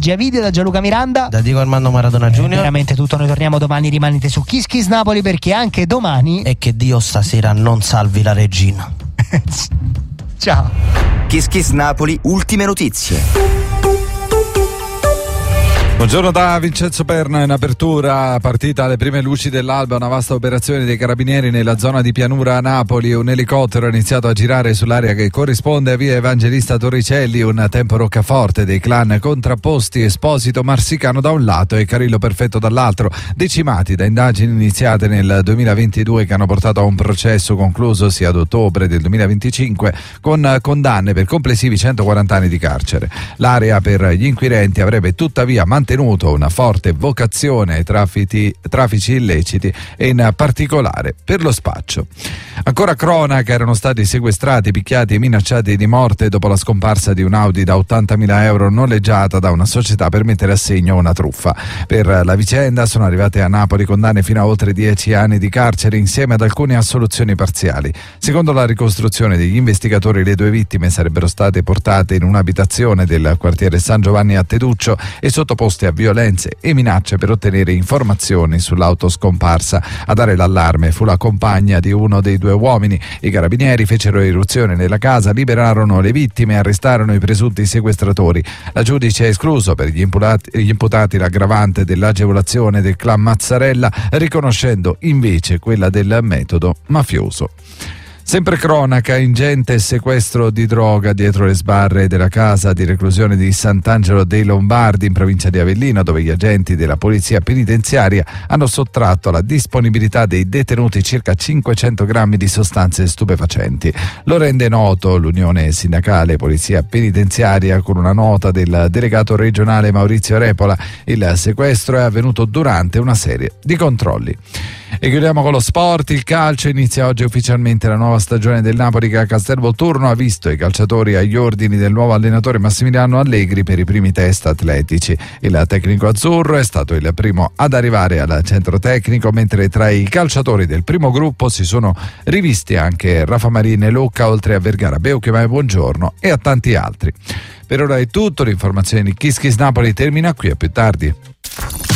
regia video da Gianluca Miranda, da Diego Armando Maradona Junior. Veramente tutto, noi torniamo domani, rimanete su Kiss Kiss Napoli perché anche domani. E che Dio stasera non salvi la regina. Ciao. Kiss Kiss Napoli, ultime notizie. Buongiorno da Vincenzo Perna. In apertura, partita alle prime luci dell'alba, una vasta operazione dei carabinieri nella zona di pianura a Napoli. Un elicottero ha iniziato a girare sull'area che corrisponde a via Evangelista Torricelli, un tempo roccaforte dei clan contrapposti, Esposito Marsicano da un lato e Carillo Perfetto dall'altro, decimati da indagini iniziate nel 2022 che hanno portato a un processo conclusosi ad ottobre del 2025 con condanne per complessivi 140 anni di carcere. L'area per gli inquirenti avrebbe tuttavia mantenuto una forte vocazione ai traffici illeciti e in particolare per lo spaccio. Ancora cronaca, erano stati sequestrati, picchiati e minacciati di morte dopo la scomparsa di un'Audi da 80.000 euro noleggiata da una società per mettere a segno una truffa. Per la vicenda sono arrivate a Napoli condanne fino a oltre 10 anni di carcere insieme ad alcune assoluzioni parziali. Secondo la ricostruzione degli investigatori, le due vittime sarebbero state portate in un'abitazione del quartiere San Giovanni a Teduccio e sottoposte a violenze e minacce per ottenere informazioni sull'auto scomparsa. A dare l'allarme fu la compagna di uno dei due uomini. I carabinieri fecero irruzione nella casa, liberarono le vittime e arrestarono i presunti sequestratori. La giudice ha escluso per gli imputati l'aggravante dell'agevolazione del clan Mazzarella, riconoscendo invece quella del metodo mafioso. Sempre cronaca, ingente sequestro di droga dietro le sbarre della casa di reclusione di Sant'Angelo dei Lombardi in provincia di Avellino, dove gli agenti della polizia penitenziaria hanno sottratto alla disponibilità dei detenuti circa 500 grammi di sostanze stupefacenti. Lo rende noto l'Unione Sindacale Polizia Penitenziaria con una nota del delegato regionale Maurizio Repola. Il sequestro è avvenuto durante una serie di controlli. E chiudiamo con lo sport. Il calcio inizia oggi ufficialmente la nuova stagione del Napoli, che a Castelvolturno ha visto i calciatori agli ordini del nuovo allenatore Massimiliano Allegri per i primi test atletici. Il tecnico azzurro è stato il primo ad arrivare al centro tecnico, mentre tra i calciatori del primo gruppo si sono rivisti anche Rafa Marini e Lucca, oltre a Vergara, Beuchema e Buongiorno e a tanti altri. Per ora è tutto, l'informazione di Kiss Kiss Napoli termina qui, a più tardi.